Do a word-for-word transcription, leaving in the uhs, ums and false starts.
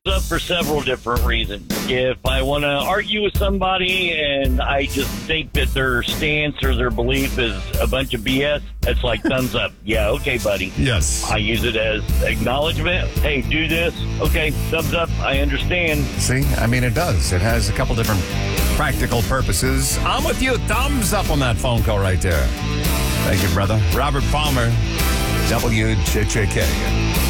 up for several different reasons. If I want to argue with somebody and I just think that their stance or their belief is a bunch of B S, it's like thumbs up. Yeah, okay, buddy. Yes. I use it as acknowledgement. Hey, do this. Okay, thumbs up. I understand. See, I mean, it does. It has a couple different practical purposes. I'm with you. Thumbs up on that phone call right there. Thank you, brother. Robert Palmer, W J J K.